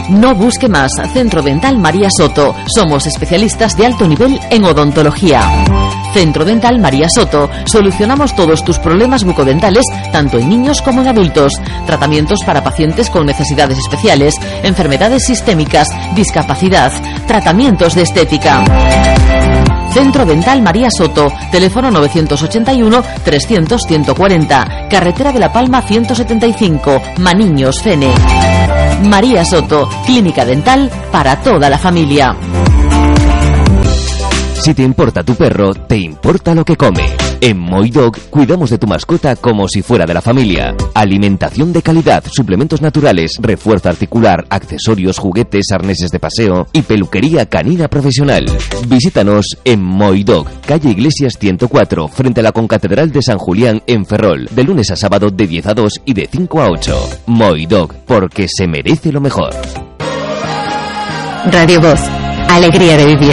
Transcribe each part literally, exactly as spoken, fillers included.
No busque más. Centro Dental María Soto. Somos especialistas de alto nivel en odontología. Centro Dental María Soto. Solucionamos todos tus problemas bucodentales, tanto en niños como en adultos. Tratamientos para pacientes con necesidades especiales, enfermedades sistémicas, discapacidad, tratamientos de estética. Centro Dental María Soto. Teléfono novecientos ochenta y uno, trescientos, ciento cuarenta. Carretera de la Palma ciento setenta y cinco. Maniños, Fene. María Soto. Clínica dental para toda la familia. Si te importa tu perro, te importa lo que come. En Moi Dog cuidamos de tu mascota como si fuera de la familia. Alimentación de calidad, suplementos naturales, refuerzo articular, accesorios, juguetes, arneses de paseo y peluquería canina profesional. Visítanos en Moi Dog, calle Iglesias ciento cuatro, frente a la Concatedral de San Julián en Ferrol, de lunes a sábado de diez a dos y de cinco a ocho. Moi Dog, porque se merece lo mejor. Radio Voz, alegría de vivir.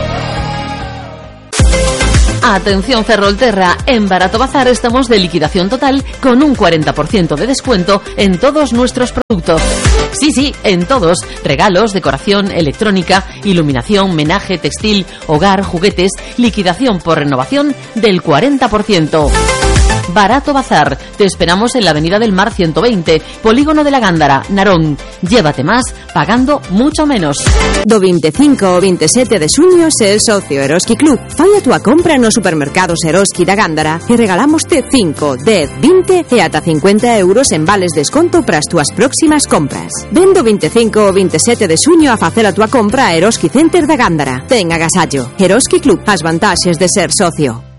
Atención Ferrolterra, en Barato Bazar estamos de liquidación total con un cuarenta por ciento de descuento en todos nuestros productos. Sí, sí, en todos. Regalos, decoración, electrónica, iluminación, menaje, textil, hogar, juguetes, liquidación por renovación del cuarenta por ciento. Barato Bazar. Te esperamos en la Avenida del Mar ciento veinte, Polígono de la Gándara, Narón. Llévate más pagando mucho menos. Do veinticinco o veintisiete de xuño sé el socio Eroski Club. Fai a túa compra nos supermercados Eroski da Gándara e regalamoste cinco, dez, vinte e ata cincuenta euros en vales desconto para as túas próximas compras. Ven do veinticinco o veintisiete de xuño a facer a túa compra a Eroski Center da Gándara. Ten agasallo. Eroski Club, as vantaxes de ser socio.